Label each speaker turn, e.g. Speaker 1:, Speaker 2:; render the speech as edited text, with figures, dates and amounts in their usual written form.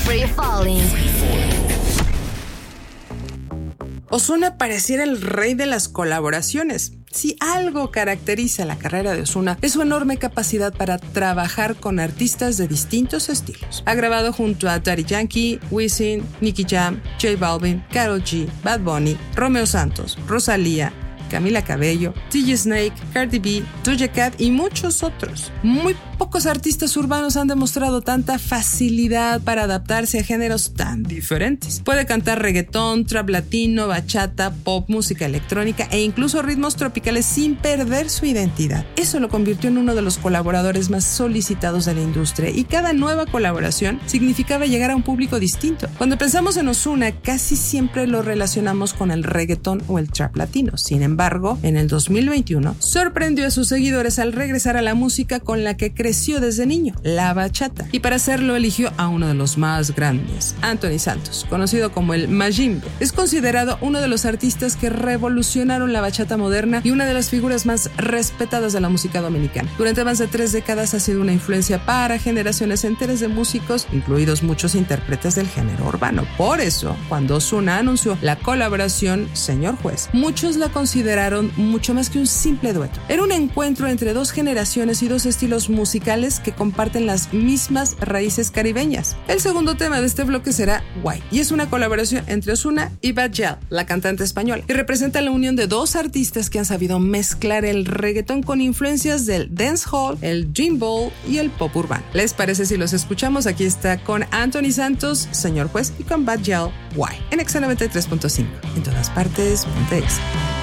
Speaker 1: Free Falling.
Speaker 2: Ozuna pareciera el rey de las colaboraciones. Si algo caracteriza la carrera de Ozuna es su enorme capacidad para trabajar con artistas de distintos estilos. Ha grabado junto a Daddy Yankee, Wisin, Nicky Jam, J Balvin, Karol G, Bad Bunny, Romeo Santos, Rosalía, Camila Cabello, DJ Snake, Cardi B, Doja Cat y muchos otros. Muy pocos artistas urbanos han demostrado tanta facilidad para adaptarse a géneros tan diferentes. Puede cantar reggaetón, trap latino, bachata, pop, música electrónica e incluso ritmos tropicales sin perder su identidad. Eso lo convirtió en uno de los colaboradores más solicitados de la industria y cada nueva colaboración significaba llegar a un público distinto. Cuando pensamos en Ozuna, casi siempre lo relacionamos con el reggaetón o el trap latino. Sin embargo, en el 2021 sorprendió a sus seguidores al regresar a la música con la que creció desde niño, la bachata. Y para hacerlo eligió a uno de los más grandes, Anthony Santos, conocido como el Majimbe. Es considerado uno de los artistas que revolucionaron la bachata moderna y una de las figuras más respetadas de la música dominicana. Durante más de 3 décadas ha sido una influencia para generaciones enteras de músicos, incluidos muchos intérpretes del género urbano. Por eso, cuando Ozuna anunció la colaboración Señor Juez, muchos la consideraron mucho más que un simple dueto. Era un encuentro entre 2 generaciones y 2 estilos musicales que comparten las mismas raíces caribeñas. El segundo tema de este bloque será Guay, y es una colaboración entre Ozuna y Bad-Gyal, la cantante española, y representa la unión de 2 artistas que han sabido mezclar el reggaetón con influencias del dancehall, el dreamball y el pop urbano. ¿Les parece si los escuchamos? Aquí está con Anthony Santos, Señor Juez, y con Bad-Gyal, Guay, en Exa 93.5. En todas partes, ponte Exa.